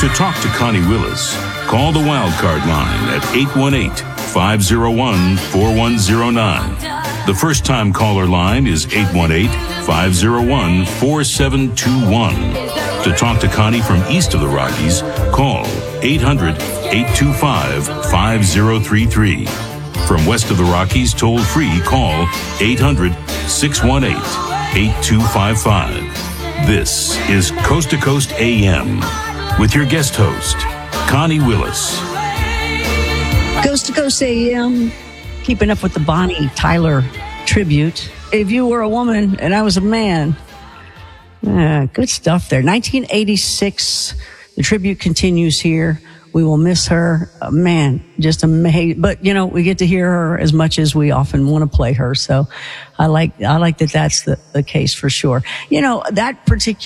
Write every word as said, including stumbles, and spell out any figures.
To talk to Connie Willis, call the Wildcard line at eight one eight, five oh one, four one oh nine. The first-time caller line is eight one eight, five oh one, four seven two one. To talk to Connie from east of the Rockies, call eight hundred, eight two five, five oh three three. From west of the Rockies, toll-free, call eight hundred, six one eight, eight two five five. This is Coast to Coast A M with your guest host, Connie Willis. Coast to Coast A M, keeping up with the Bonnie Tyler tribute. If you were a woman and I was a man, uh, good stuff there. nineteen eighty-six, the tribute continues here. We will miss her. Uh, man, just amazing. But, you know, we get to hear her as much as we often want to play her. So I like, I like that that's the, the case for sure. You know, that particular